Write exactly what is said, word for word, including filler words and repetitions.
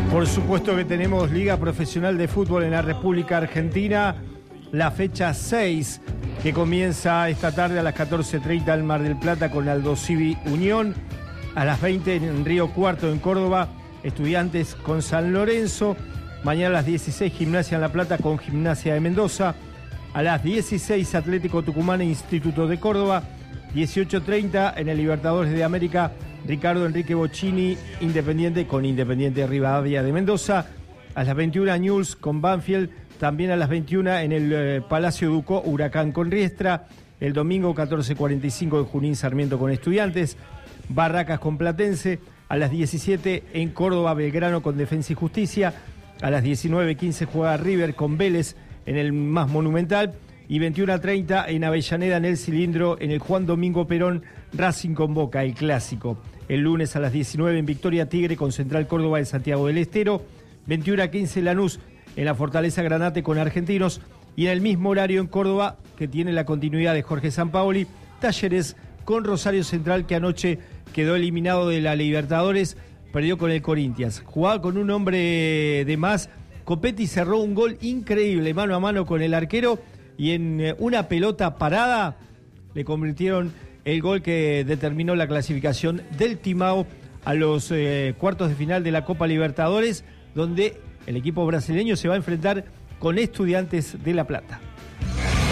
Por supuesto que tenemos Liga Profesional de Fútbol en la República Argentina, la fecha seis que comienza esta tarde a las catorce treinta en Mar del Plata con Aldosivi Unión, a las veinte en Río Cuarto en Córdoba, Estudiantes con San Lorenzo, mañana a las dieciséis Gimnasia en La Plata con Gimnasia de Mendoza, a las dieciséis Atlético Tucumán e Instituto de Córdoba, dieciocho treinta en el Libertadores de América Ricardo Enrique Bocchini, Independiente con Independiente Rivadavia de Mendoza, a las veintiuna Newell's con Banfield, también a las veintiuna en el eh, Palacio Ducó, Huracán con Riestra, el domingo catorce cuarenta y cinco en Junín Sarmiento con Estudiantes, Barracas con Platense, a las diecisiete en Córdoba Belgrano con Defensa y Justicia, a las diecinueve quince juega River con Vélez en el más monumental, y veintiuna treinta en Avellaneda en el Cilindro, en el Juan Domingo Perón, Racing con Boca, el clásico. El lunes a las diecinueve en Victoria Tigre con Central Córdoba de Santiago del Estero, veintiuna quince Lanús en la Fortaleza Granate con Argentinos, y en el mismo horario en Córdoba, que tiene la continuidad de Jorge Sampaoli, Talleres con Rosario Central, que anoche quedó eliminado de la Libertadores, perdió con el Corinthians. Jugaba con un hombre de más, Copetti cerró un gol increíble mano a mano con el arquero, y en una pelota parada le convirtieron el gol que determinó la clasificación del Timao a los eh, cuartos de final de la Copa Libertadores, donde el equipo brasileño se va a enfrentar con Estudiantes de La Plata.